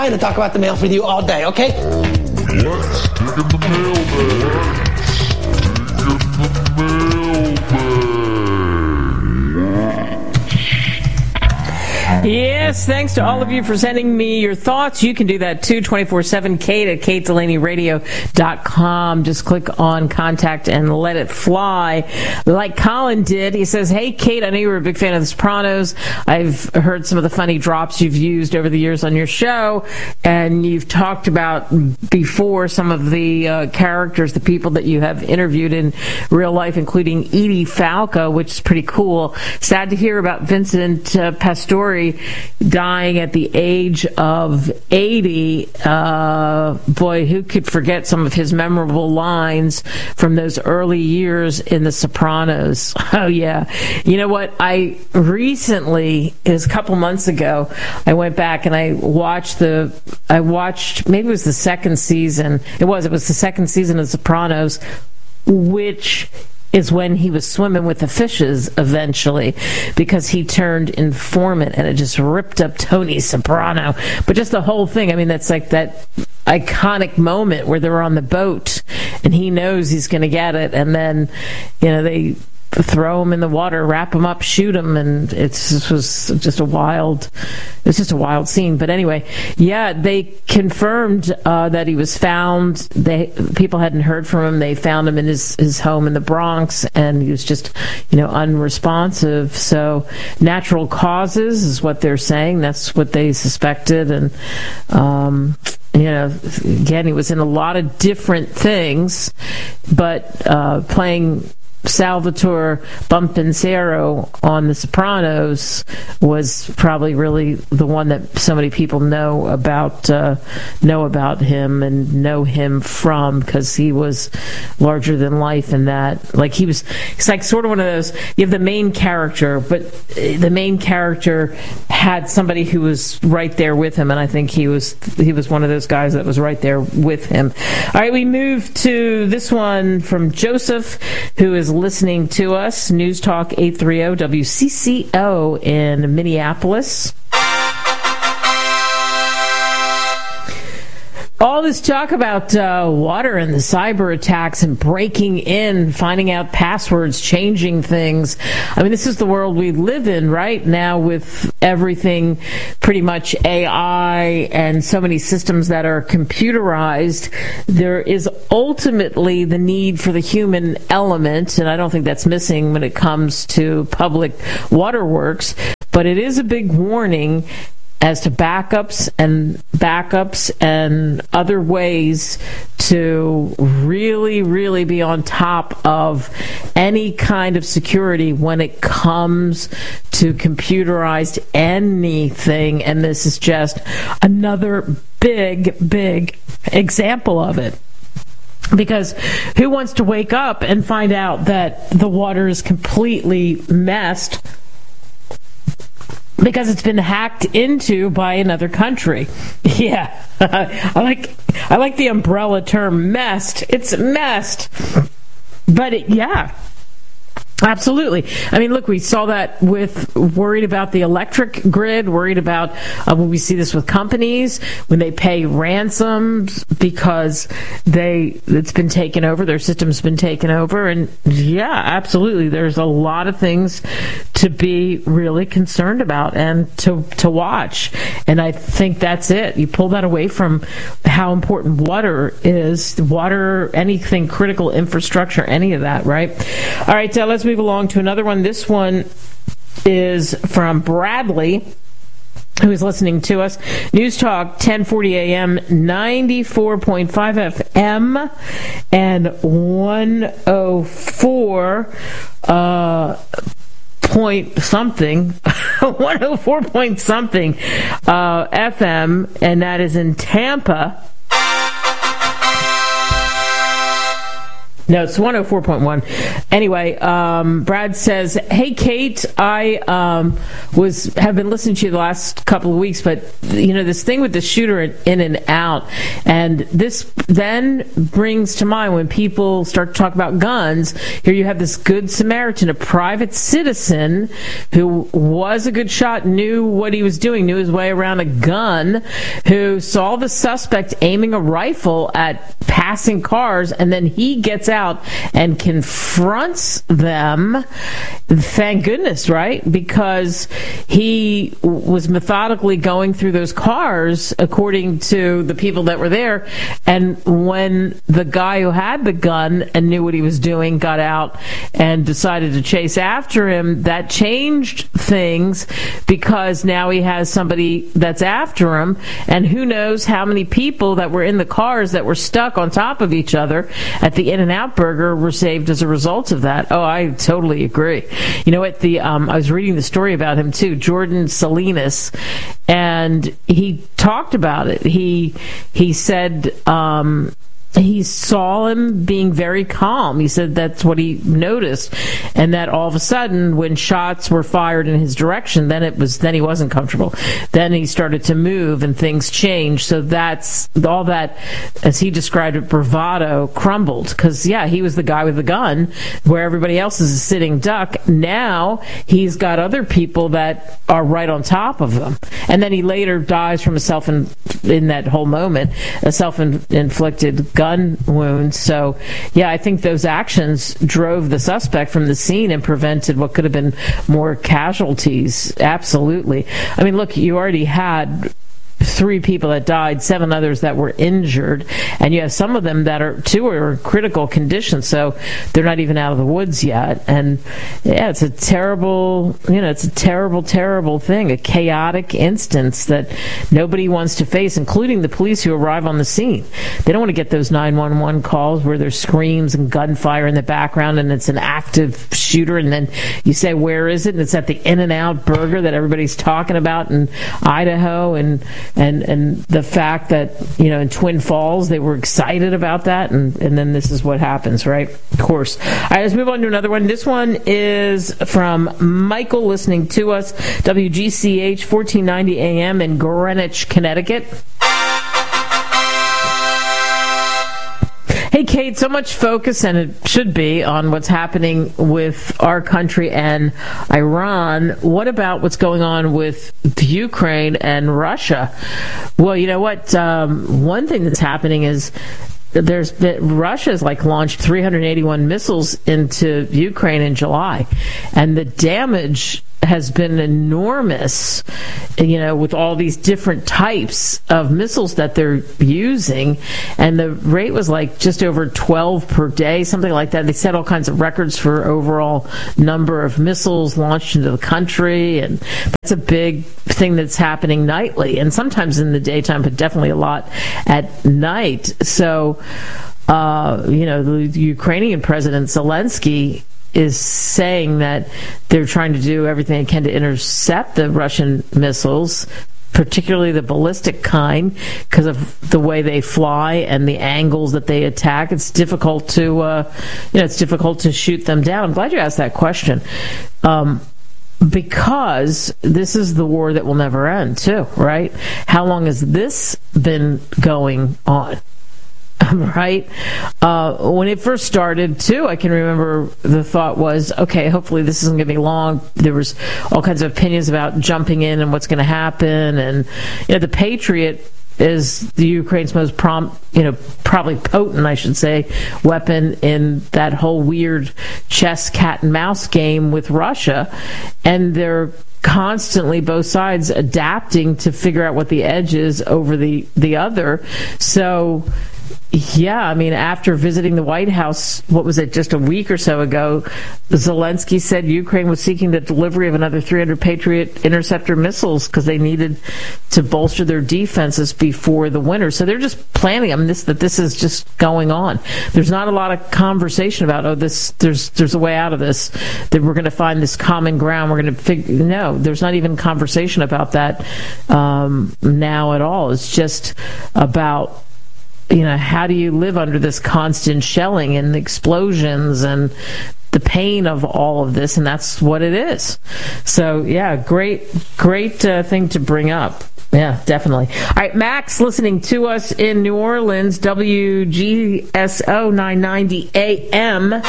to talk about the mail with you all day, okay? Let's dig in the mailbag. Yes, thanks to all of you for sending me your thoughts. You can do that too, 24/7, Kate at KateDelaneyRadio.com. Just click on contact and let it fly like Colin did. He says, hey, Kate, I know you were a big fan of The Sopranos. I've heard some of the funny drops you've used over the years on your show, and you've talked about before some of the characters, the people that you have interviewed in real life, including Edie Falco, which is pretty cool. Sad to hear about Vincent Pastore dying at the age of 80. Boy, who could forget some of his memorable lines from those early years in The Sopranos? Oh, yeah. You know what? I recently, it was a couple months ago, I went back and I watched, maybe it was the second season. It was the second season of Sopranos, which is when he was swimming with the fishes eventually, because he turned informant and it just ripped up Tony Soprano. But just the whole thing, I mean, that's like that iconic moment where they're on the boat and he knows he's going to get it, and then, you know, they throw him in the water, wrap him up, shoot him, and it was just a wild scene. But anyway, yeah, they confirmed that he was found. People hadn't heard from him. They found him in his home in the Bronx, and he was just, unresponsive. So natural causes is what they're saying. That's what they suspected. And again, he was in a lot of different things, but playing Salvatore Bumpensero on The Sopranos was probably really the one that so many people know about him and know him from, because he was larger than life in that. Like he's like sort of one of those, you have the main character, but the main character had somebody who was right there with him, and I think he was one of those guys that was right there with him. All right, we move to this one from Joseph, who is listening to us, News Talk 830 WCCO in Minneapolis. All this talk about water and the cyber attacks and breaking in, finding out passwords, changing things. I mean, this is the world we live in right now, with everything pretty much AI and so many systems that are computerized. There is ultimately the need for the human element, and I don't think that's missing when it comes to public waterworks. But it is a big warning as to backups and other ways to really, really be on top of any kind of security when it comes to computerized anything. And this is just another big, big example of it. Because who wants to wake up and find out that the water is completely messed because it's been hacked into by another country? Yeah, I like the umbrella term, messed. It's messed, but yeah. Absolutely. I mean, look, we saw that with worried about the electric grid, worried about when we see this with companies, when they pay ransoms because it's been taken over, their system's been taken over. And yeah, absolutely. There's a lot of things to be really concerned about and to watch. And I think that's it. You pull that away from how important water is, anything critical infrastructure, any of that, right? All right, so let's move along to another one. This one is from Bradley, who is listening to us. News Talk 1040 AM, 94.5 FM, and 104 point something 104 point something FM, and that is in Tampa. No, it's 104.1. Anyway, Brad says, "Hey, Kate, I have been listening to you the last couple of weeks, but this thing with the shooter in and out, and this then brings to mind when people start to talk about guns. Here you have this good Samaritan, a private citizen who was a good shot, knew what he was doing, knew his way around a gun, who saw the suspect aiming a rifle at passing cars, and then he gets out and confronts them. Thank goodness, right? Because he was methodically going through those cars, according to the people that were there. And when the guy who had the gun and knew what he was doing got out and decided to chase after him, that changed things, because now he has somebody that's after him. And who knows how many people that were in the cars that were stuck on top of each other at the In-N-Out Burger were saved as a result of that. Oh, I totally agree. You know what? I was reading the story about him too, Jordan Salinas, and he talked about it. He said he saw him being very calm. He said that's what he noticed, and that all of a sudden, when shots were fired in his direction, then he wasn't comfortable. Then he started to move, and things changed. So that's all that, as he described it, bravado crumbled. Because he was the guy with the gun, where everybody else is a sitting duck. Now he's got other people that are right on top of him, and then he later dies from in that whole moment, a self-inflicted gun wound. So, I think those actions drove the suspect from the scene and prevented what could have been more casualties. Absolutely. I mean, look, you already had 3 people that died, 7 others that were injured, and you have some of them that are in critical condition, so they're not even out of the woods yet. And it's a terrible, terrible thing, a chaotic instance that nobody wants to face, including the police who arrive on the scene. They don't want to get those 911 calls where there's screams and gunfire in the background and it's an active shooter, and then you say, where is it? And it's at the In-N-Out Burger that everybody's talking about in Idaho, and the fact that, in Twin Falls, they were excited about that, and then this is what happens, right? Of course. All right, let's move on to another one. This one is from Michael, listening to us, WGCH 1490 AM in Greenwich, Connecticut. Hey, Kate, so much focus, and it should be, on what's happening with our country and Iran. What about what's going on with Ukraine and Russia? Well, you know what? One thing that's happening is Russia's launched 381 missiles into Ukraine in July, and the damage has been enormous, with all these different types of missiles that they're using. And the rate was just over 12 per day, something like that. They set all kinds of records for overall number of missiles launched into the country. And that's a big thing that's happening nightly, and sometimes in the daytime, but definitely a lot at night. So, the Ukrainian President Zelensky is saying that they're trying to do everything they can to intercept the Russian missiles, particularly the ballistic kind, because of the way they fly and the angles that they attack. It's difficult to shoot them down. I'm glad you asked that question, because this is the war that will never end, too, right? How long has this been going on? Right? When it first started, too, I can remember the thought was, okay, hopefully this isn't going to be long. There was all kinds of opinions about jumping in and what's going to happen. And, the Patriot is the Ukraine's most probably potent, I should say, weapon in that whole weird chess cat and mouse game with Russia. And they're constantly, both sides, adapting to figure out what the edge is over the other. So, after visiting the White House, what was it, just a week or so ago, Zelensky said Ukraine was seeking the delivery of another 300 Patriot interceptor missiles because they needed to bolster their defenses before the winter. So they're just planning this is just going on. There's not a lot of conversation about, there's a way out of this, that we're going to find this common ground. We're going to figure. No, there's not even conversation about that now at all. It's just about how do you live under this constant shelling and explosions and the pain of all of this? And that's what it is. So, yeah, great thing to bring up. Yeah, definitely. All right, Max listening to us in New Orleans, WGSO 990 AM.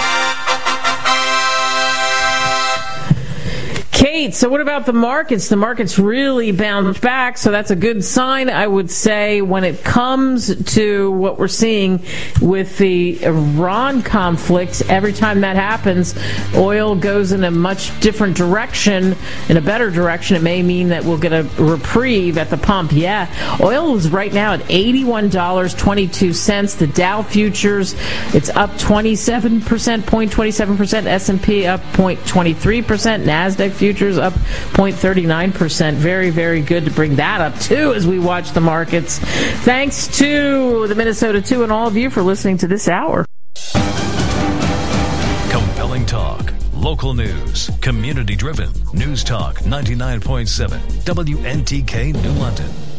Kate, so what about the markets? The markets really bounced back, so that's a good sign, I would say, when it comes to what we're seeing with the Iran conflict. Every time that happens, oil goes in a much different direction, in a better direction. It may mean that we'll get a reprieve at the pump. Yeah, oil is right now at $81.22. The Dow futures, it's up 27%, 0.27%. S&P up 0.23%. NASDAQ futures up 0.39%. Very, very good to bring that up, too, as we watch the markets. Thanks to the Minnesota 2 and all of you for listening to this hour. Compelling talk, local news, community-driven. News Talk 99.7, WNTK New London.